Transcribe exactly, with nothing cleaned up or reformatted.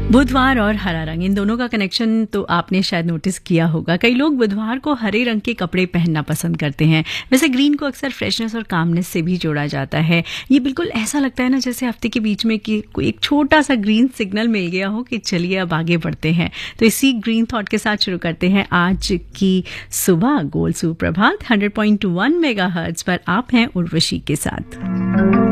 बुधवार और हरा रंग, इन दोनों का कनेक्शन तो आपने शायद नोटिस किया होगा। कई लोग बुधवार को हरे रंग के कपड़े पहनना पसंद करते हैं। वैसे ग्रीन को अक्सर फ्रेशनेस और कामनेस से भी जोड़ा जाता है। ये बिल्कुल ऐसा लगता है ना जैसे हफ्ते के बीच में कि कोई एक छोटा सा ग्रीन सिग्नल मिल गया हो कि चलिए अब आगे बढ़ते हैं। तो इसी ग्रीन थॉट के साथ शुरू करते हैं आज की सुबह। गोल सुप्रभात हंड्रेड पॉइंट वन मेगाहर्ट्ज पर आप हैं उर्वशी के साथ।